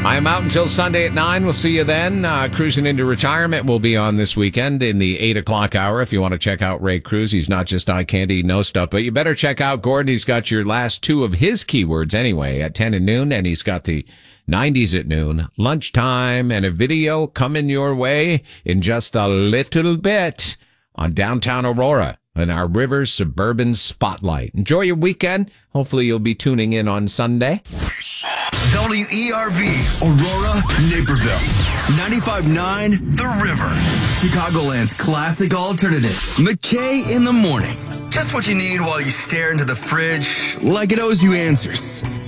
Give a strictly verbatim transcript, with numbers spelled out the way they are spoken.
I am out until Sunday at nine. We'll see you then. Uh, cruising into retirement will be on this weekend in the eight o'clock hour. If you want to check out Ray Cruz, he's not just eye candy, no stuff. But you better check out Gordon. He's got your last two of his keywords anyway at ten and noon. And he's got the nineties at noon, lunchtime, and a video coming your way in just a little bit on downtown Aurora in our Rivers Suburban Spotlight. Enjoy your weekend. Hopefully you'll be tuning in on Sunday. W E R V, Aurora, Naperville. ninety-five point nine The River. Chicagoland's classic alternative. McKay in the morning. Just what you need while you stare into the fridge like it owes you answers.